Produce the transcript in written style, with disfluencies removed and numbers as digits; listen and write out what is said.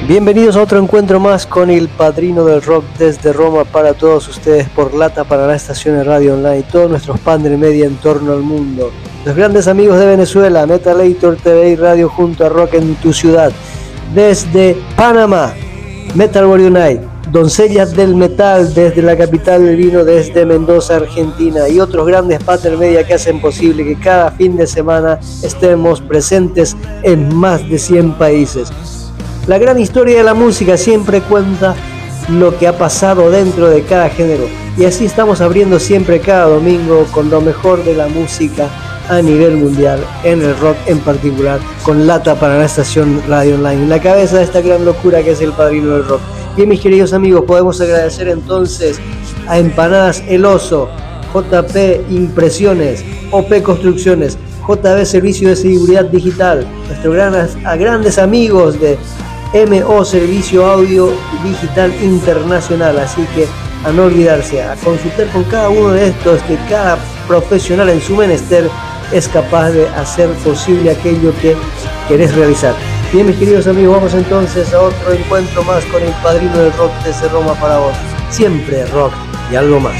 Bienvenidos a otro encuentro más con el padrino del rock desde Roma para todos ustedes por Lata para la estación de radio online y todos nuestros partners media en torno al mundo. Los grandes amigos de Venezuela, Metalator TV y Radio junto a Rock en tu ciudad. Desde Panamá, Metal Warrior Night, Doncellas del Metal desde la capital del vino, desde Mendoza, Argentina, y otros grandes partners media que hacen posible que cada fin de semana estemos presentes en más de 100 países. La gran historia de la música siempre cuenta lo que ha pasado dentro de cada género, y así estamos abriendo siempre cada domingo con lo mejor de la música a nivel mundial, en el rock en particular, con Lata para la estación radio online, la cabeza de esta gran locura que es el padrino del rock. Bien, mis queridos amigos, podemos agradecer entonces a Empanadas El Oso, JP Impresiones, OP Construcciones, JB Servicio de Seguridad Digital, a grandes amigos de MO Servicio Audio Digital Internacional. Así que a no olvidarse, a consultar con cada uno de estos, que cada profesional en su menester es capaz de hacer posible aquello que querés realizar. Bien, mis queridos amigos, vamos entonces a otro encuentro más con el padrino del rock desde Roma para vos. Siempre rock y algo más.